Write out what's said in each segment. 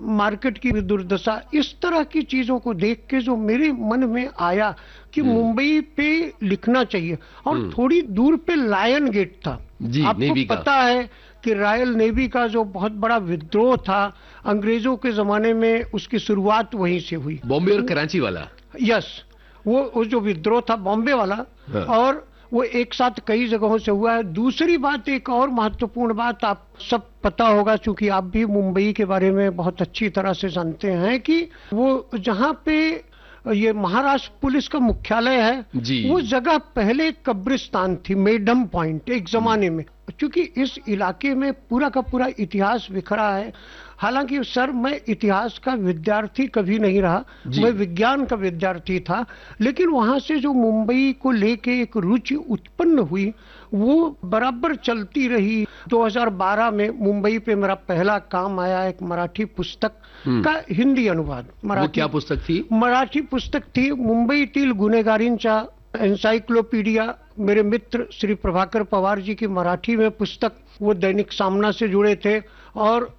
Market की दुर्दशा, इस तरह की चीजों को देख के जो मेरे मन में आया कि मुंबई पे लिखना चाहिए। और थोड़ी दूर पे लायन गेट था, आपको पता है कि रॉयल नेवी का जो बहुत बड़ा विद्रोह था अंग्रेजों के जमाने में, उसकी शुरुआत वहीं से हुई, बॉम्बे और कराची वाला। यस, वो जो विद्रोह था बॉम्बे वाला, और वो एक साथ कई जगहों से हुआ है। दूसरी बात, एक और महत्वपूर्ण बात, आप सब पता होगा क्योंकि आप भी मुंबई के बारे में बहुत अच्छी तरह से जानते हैं, कि वो जहाँ पे ये महाराष्ट्र पुलिस का मुख्यालय है, वो जगह पहले कब्रिस्तान थी, मेडम पॉइंट, एक जमाने में। क्योंकि इस इलाके में पूरा का पूरा इतिहास बिखरा है। हालांकि सर, मैं इतिहास का विद्यार्थी कभी नहीं रहा, मैं विज्ञान का विद्यार्थी था, लेकिन वहां से जो मुंबई को लेके एक रुचि उत्पन्न हुई वो बराबर चलती रही। 2012 में मुंबई पे मेरा पहला काम आया, एक मराठी पुस्तक का हिंदी अनुवाद। वो क्या पुस्तक थी? मराठी पुस्तक थी मुंबईतील गुन्हेगारींचा एन्साइक्लोपीडिया। मेरे मित्र श्री प्रभाकर पवार जी की मराठी में पुस्तक, वो दैनिक सामना से जुड़े थे, और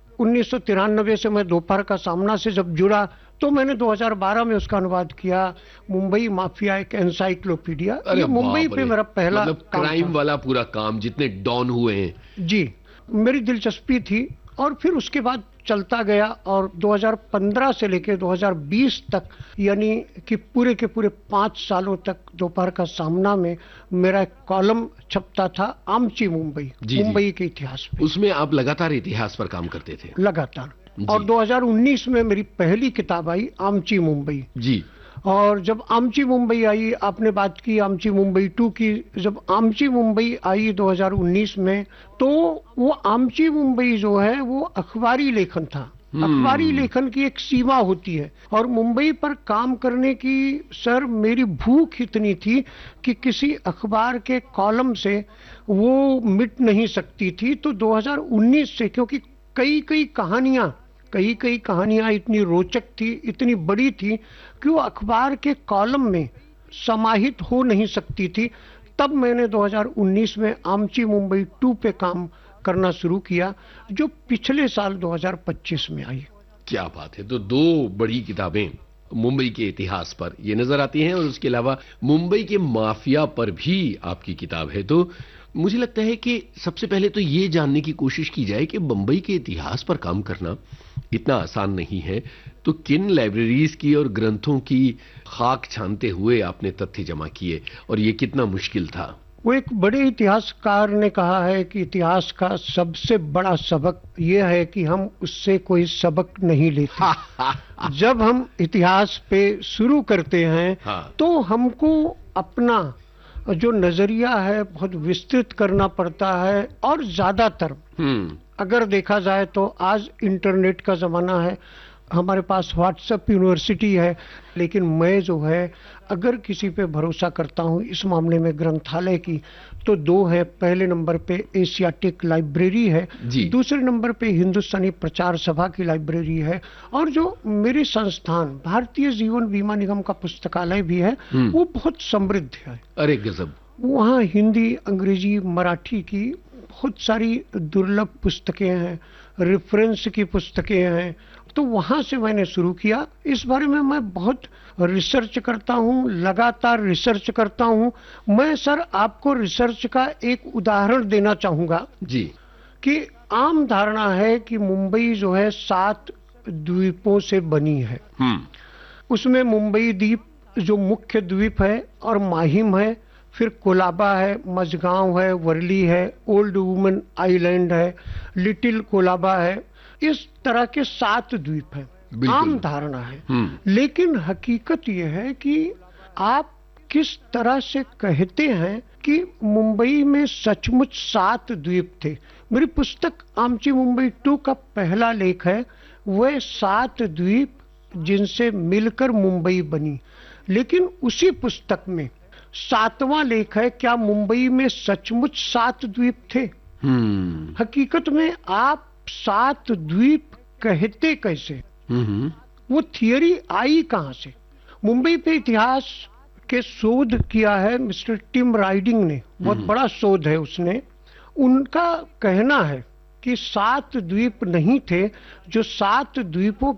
1993 से मैं दोपहर का सामना से जब जुड़ा तो मैंने 2012 में उसका अनुवाद किया, मुंबई माफिया एक एन्साइक्लोपीडिया। ये मुंबई पे मेरा पहला क्राइम वाला पूरा काम, जितने डॉन हुए हैं। जी, मेरी दिलचस्पी थी, और फिर उसके बाद चलता गया, और 2015 से लेकर 2020 तक, यानी कि पूरे के पूरे 5 सालों तक दोपहर का सामना में मेरा एक कॉलम छपता था, आमची मुंबई, मुंबई के इतिहास पे। उसमें आप लगातार इतिहास पर काम करते थे? लगातार। और 2019 में मेरी पहली किताब आई, आमची मुंबई जी। और जब आमची मुंबई आई, आपने बात की आमची मुंबई 2 की, जब आमची मुंबई आई 2019 में, तो वो आमची मुंबई जो है वो अखबारी लेखन था। अखबारी लेखन की एक सीमा होती है, और मुंबई पर काम करने की सर मेरी भूख इतनी थी कि किसी अखबार के कॉलम से वो मिट नहीं सकती थी। तो 2019 से, क्योंकि कई कहानियां इतनी रोचक थी, इतनी बड़ी थी कि वो अखबार के कॉलम में समाहित हो नहीं सकती थी, तब मैंने 2019 में आमची मुंबई 2 पे काम करना शुरू किया, जो पिछले साल 2025 में आई। क्या बात है! तो 2 बड़ी किताबें मुंबई के इतिहास पर ये नजर आती हैं, और उसके अलावा मुंबई के माफिया पर भी आपकी किताब है। तो मुझे लगता है कि सबसे पहले तो ये जानने की कोशिश की जाए कि मुंबई के इतिहास पर काम करना इतना आसान नहीं है। तो किन लाइब्रेरीज की और ग्रंथों की खाक छानते हुए आपने तथ्य जमा किए, और ये कितना मुश्किल था? वो एक बड़े इतिहासकार ने कहा है कि इतिहास का सबसे बड़ा सबक यह है कि हम उससे कोई सबक नहीं लेते। जब हम इतिहास पे शुरू करते हैं तो हमको अपना जो नजरिया है बहुत विस्तृत करना पड़ता है। और ज्यादातर अगर देखा जाए तो आज इंटरनेट का जमाना है, हमारे पास व्हाट्सएप यूनिवर्सिटी है, लेकिन मैं जो है अगर किसी पे भरोसा करता हूँ इस मामले में ग्रंथालय की, तो 2 है। पहले नंबर पे एशियाटिक लाइब्रेरी है, दूसरे नंबर पे हिंदुस्तानी प्रचार सभा की लाइब्रेरी है, और जो मेरे संस्थान भारतीय जीवन बीमा निगम का पुस्तकालय भी है, वो बहुत समृद्ध है। अरे गजब! वहाँ हिंदी, अंग्रेजी, मराठी की बहुत सारी दुर्लभ पुस्तकें हैं, रेफरेंस की पुस्तकें हैं। तो वहां से मैंने शुरू किया। इस बारे में मैं बहुत रिसर्च करता हूँ, लगातार रिसर्च करता हूँ। मैं सर आपको रिसर्च का एक उदाहरण देना चाहूंगा जी, कि आम धारणा है कि मुंबई जो है 7 द्वीपों से बनी है। उसमें मुंबई द्वीप जो मुख्य द्वीप है, और माहिम है, फिर कोलाबा है, मझगांव है, वर्ली है, ओल्ड वुमेन आइलैंड है, लिटिल कोलाबा है। इस तरह के 7 द्वीप हैं, आम धारणा है। लेकिन हकीकत यह है कि आप किस तरह से कहते हैं कि मुंबई में सचमुच 7 द्वीप थे। मेरी पुस्तक आमची मुंबई 2 का पहला लेख है, वह 7 द्वीप जिनसे मिलकर मुंबई बनी। लेकिन उसी पुस्तक में 7वां लेख है, क्या मुंबई में सचमुच 7 द्वीप थे? हकीकत में आप 7 द्वीप कहते कैसे? वो थियरी आई कहां से? मुंबई पे इतिहास के शोध किया है मिस्टर टिम राइडिंग ने, बहुत बड़ा शोध है उसने। उनका कहना है कि 7 द्वीप नहीं थे, जो 7 द्वीपों